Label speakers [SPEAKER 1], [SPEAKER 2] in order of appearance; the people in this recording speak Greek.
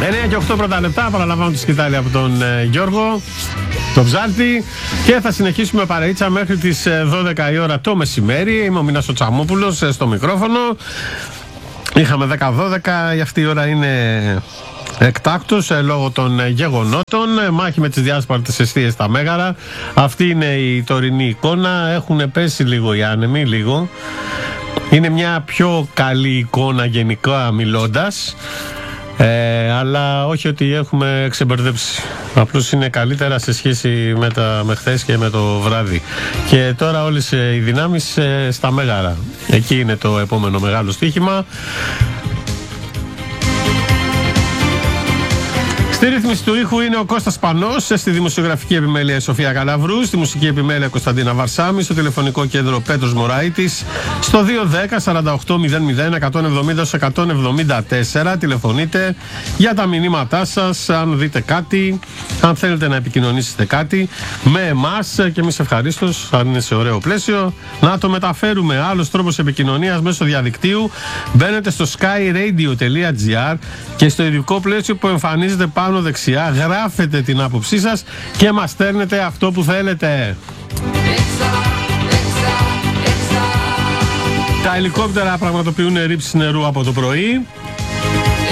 [SPEAKER 1] 9 και 8 πρώτα λεπτά, παραλαμβάνω τη σκητάλη από τον Γιώργο, τον Ψάλτη, και θα συνεχίσουμε παρεΐτσα μέχρι τις 12 η ώρα το μεσημέρι. Είμαι ο Μινάς ο Τσαμόπουλος στο μικρόφωνο. Είχαμε 10-12, αυτή η ώρα είναι εκτάκτος λόγω των γεγονότων. Μάχη με τις διάσπαρτες εστίες στα Μέγαρα. Αυτή είναι η τωρινή εικόνα. Έχουν πέσει λίγο οι άνεμοι, λίγο. Είναι μια πιο καλή εικόνα γενικά μιλώντας, αλλά όχι ότι έχουμε ξεμπερδέψει. Απλώς είναι καλύτερα σε σχέση με χθες και με το βράδυ. Και τώρα όλες οι δυνάμεις στα Μέγαρα. Εκεί είναι το επόμενο μεγάλο στοίχημα. Στη ρύθμιση του ήχου είναι ο Κώστας Πανός, στη δημοσιογραφική επιμέλεια η Σοφία Καλαβρού, στη μουσική επιμέλεια Κωνσταντίνα Βαρσάμι, στο τηλεφωνικό κέντρο Πέτρος Μωράητης, στο 210-4800-174. Τηλεφωνείτε για τα μηνύματά σας, αν δείτε κάτι, αν θέλετε να επικοινωνήσετε κάτι με εμάς, και εμείς ευχαρίστως, αν είναι σε ωραίο πλαίσιο, να το μεταφέρουμε. Άλλος τρόπος επικοινωνίας μέσω διαδικτύου: μπαίνετε στο skyradio.gr και στο ειδικό πλαίσιο που εμφανίζεται πάνω δεξιά γράφετε την άποψή σας και μας στέλνετε αυτό που θέλετε. Τα ελικόπτερα πραγματοποιούν ρήψεις νερού από το πρωί.